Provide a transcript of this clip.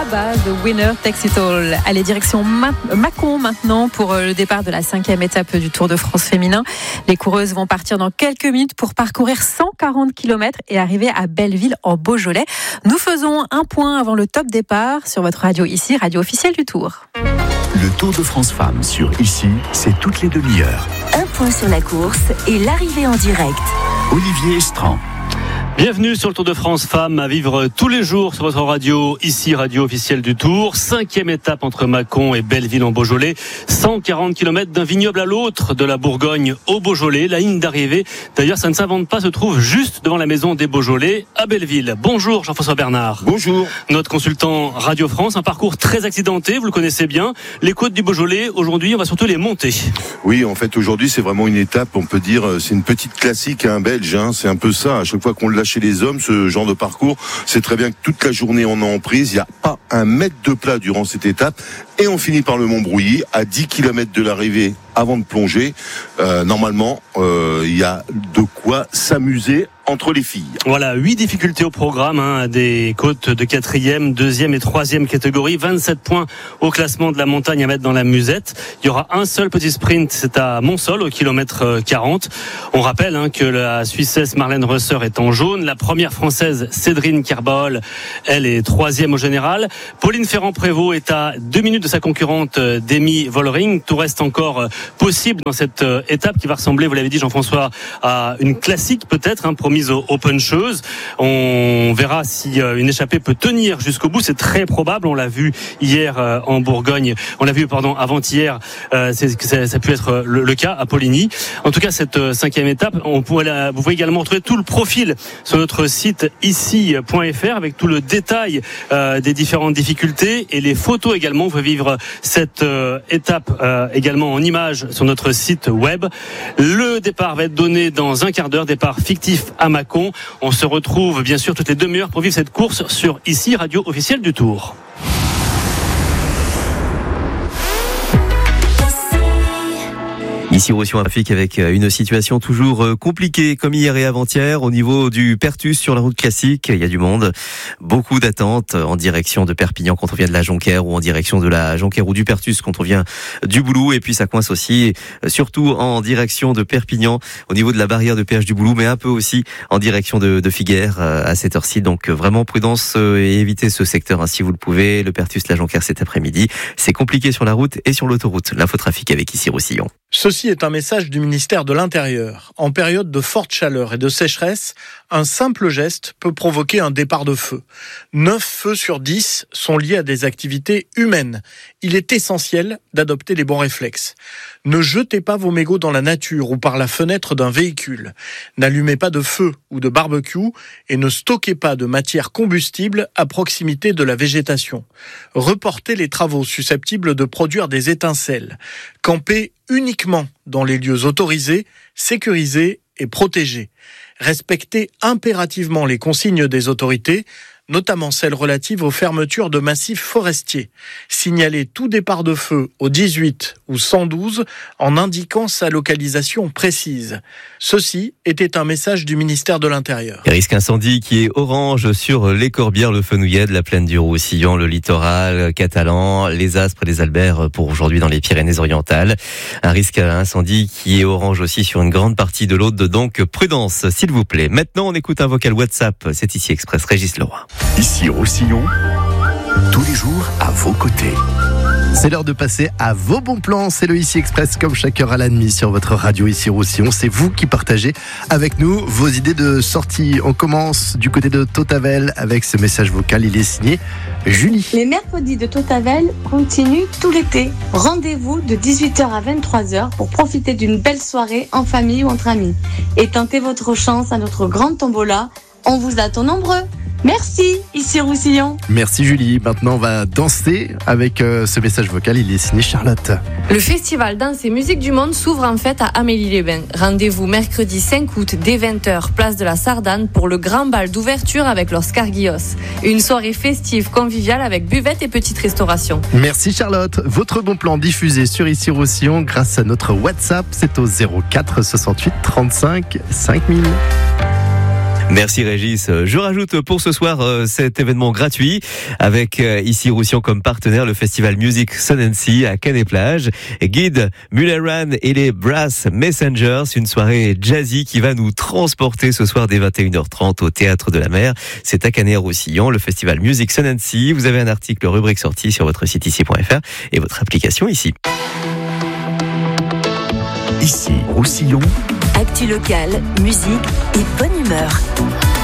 ABBA, The Winner Takes It All. Allez, direction Mâcon maintenant pour le départ de la 5e étape du Tour de France féminin. Les coureuses vont partir dans quelques minutes pour parcourir 140 km et arriver à Belleville en Beaujolais. Nous faisons un point avant le top départ sur votre radio ici, radio officielle du Tour. Le Tour de France Femmes sur ici, c'est toutes les demi-heures. Un point sur la course et l'arrivée en direct. Olivier Estran. Bienvenue sur le Tour de France Femmes à vivre tous les jours sur votre radio, ici radio officielle du Tour. 5e étape entre Mâcon et Belleville en Beaujolais. 140 km d'un vignoble à l'autre de la Bourgogne au Beaujolais. La ligne d'arrivée, d'ailleurs ça ne s'invente pas, se trouve juste devant la maison des Beaujolais à Belleville. Bonjour Jean-François Bernard. Bonjour. Notre consultant Radio France, un parcours très accidenté, vous le connaissez bien. Les côtes du Beaujolais, aujourd'hui on va surtout les monter. Oui, en fait aujourd'hui c'est vraiment une étape, on peut dire, c'est une petite classique belge, c'est un peu ça. À chaque fois qu'on le lâche chez les hommes, ce genre de parcours, c'est très bien que toute la journée on est en prise, il n'y a pas un mètre de plat durant cette étape et on finit par le Mont-Brouilly à 10 km de l'arrivée avant de plonger. Normalement, il y a de quoi s'amuser entre les filles. Voilà, 8 difficultés au programme, des côtes de 4e, 2e et 3e catégorie, 27 points au classement de la montagne à mettre dans la musette. Il y aura un seul petit sprint, c'est à Montsol, au kilomètre 40. On rappelle que la Suissesse Marlène Reusser est en jaune, la première Française Cédrine Kerbaol, elle est 3e au général. Pauline Ferrand-Prévot est à 2 minutes de sa concurrente Demi Vollering. Tout reste encore possible dans cette étape qui va ressembler, vous l'avez dit Jean-François, à une classique peut-être, promise aux puncheuses. On verra si une échappée peut tenir jusqu'au bout. C'est très probable. On l'a vu hier en Bourgogne. On l'a vu, avant-hier. Ça a pu être le cas à Poligny. En tout cas, cette 5e étape, vous pouvez également retrouver tout le profil sur notre site ici.fr avec tout le détail des différentes difficultés et les photos également. Vous pouvez vivre cette étape également en images sur notre site web. Le départ va être donné dans un quart d'heure. Départ fictif à Mâcon. On se retrouve bien sûr toutes les demi-heures pour vivre cette course sur ici, radio officielle du Tour. Ici Roussillon trafic avec une situation toujours compliquée comme hier et avant-hier au niveau du Pertus sur la route classique. Il y a du monde, beaucoup d'attentes en direction de Perpignan quand on vient de la Jonquère ou en direction de la Jonquère ou du Pertus quand on vient du Boulou. Et puis ça coince aussi, surtout en direction de Perpignan au niveau de la barrière de péage du Boulou, mais un peu aussi en direction de Figueres à cette heure-ci. Donc vraiment prudence et évitez ce secteur si vous le pouvez. Le Pertus, la Jonquère cet après-midi. C'est compliqué sur la route et sur l'autoroute. L'infotrafic avec ici Roussillon. Ceci est un message du ministère de l'Intérieur. En période de forte chaleur et de sécheresse, un simple geste peut provoquer un départ de feu. 9 feux sur 10 sont liés à des activités humaines. Il est essentiel d'adopter les bons réflexes. Ne jetez pas vos mégots dans la nature ou par la fenêtre d'un véhicule. N'allumez pas de feu ou de barbecue et ne stockez pas de matière combustible à proximité de la végétation. Reportez les travaux susceptibles de produire des étincelles. Campez uniquement dans les lieux autorisés, sécurisés et protégés. Respectez impérativement les consignes des autorités, notamment celles relatives aux fermetures de massifs forestiers. Signalez tout départ de feu au 18 ou 112 en indiquant sa localisation précise. Ceci était un message du ministère de l'Intérieur. Risque incendie qui est orange sur les Corbières, le Fenouillet, la plaine du Roussillon, le littoral catalan, les Aspres et les Alberts pour aujourd'hui dans les Pyrénées-Orientales. Un risque incendie qui est orange aussi sur une grande partie de l'Aude, donc prudence s'il vous plaît. Maintenant on écoute un vocal WhatsApp, c'est ici Express Régis Leroy. Ici Roussillon, tous les jours à vos côtés. C'est l'heure de passer à vos bons plans. C'est le Ici Express comme chaque heure à la demi sur votre radio Ici Roussillon. C'est vous qui partagez avec nous vos idées de sortie. On commence du côté de Tautavel avec ce message vocal. Il est signé Julie. Les mercredis de Tautavel continuent tout l'été. Rendez-vous de 18h à 23h pour profiter d'une belle soirée en famille ou entre amis. Et tentez votre chance à notre grande tombola. On vous attend nombreux. Merci, ici Roussillon. Merci Julie. Maintenant, on va danser avec ce message vocal. Il est signé Charlotte. Le festival Danse et Musique du Monde s'ouvre en fête à Amélie-les-Bains. Rendez-vous mercredi 5 août dès 20h, place de la Sardane, pour le grand bal d'ouverture avec los Carguillos. Une soirée festive, conviviale avec buvette et petite restauration. Merci Charlotte. Votre bon plan diffusé sur Ici Roussillon grâce à notre WhatsApp. C'est au 04 68 35 5000. Merci Régis. Je rajoute pour ce soir cet événement gratuit avec ici Roussillon comme partenaire le festival Music Sun & Sea à Canet-Plage. Guide Mulheran et les Brass Messengers, une soirée jazzy qui va nous transporter ce soir dès 21h30 au Théâtre de la Mer. C'est à Canet-Roussillon, le festival Music Sun & Sea. Vous avez un article rubrique sortie sur votre site ici.fr et votre application ici. Ici, Roussillon. Actu locale, musique et bonne humeur.